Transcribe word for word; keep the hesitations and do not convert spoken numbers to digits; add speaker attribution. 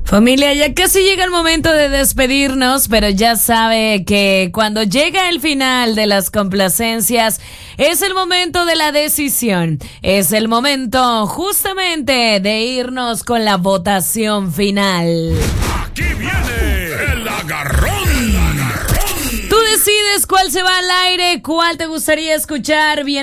Speaker 1: Familia, ya casi llega el momento de despedirnos, pero ya sabe que cuando llega el final de las complacencias es el momento de la decisión. Es el momento justamente de irnos con la votación final.
Speaker 2: Aquí viene el agarrón. El agarrón.
Speaker 1: Tú decides cuál se va al aire, cuál te gustaría escuchar. Bien